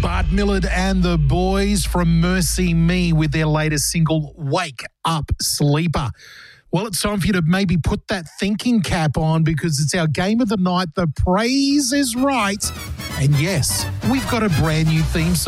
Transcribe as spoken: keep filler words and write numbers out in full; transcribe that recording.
Bart Millard and the boys from Mercy Me with their latest single, Wake Up Sleeper. Well, it's time for you to maybe put that thinking cap on because it's our game of the night. The praise is right. And yes, we've got a brand new theme song.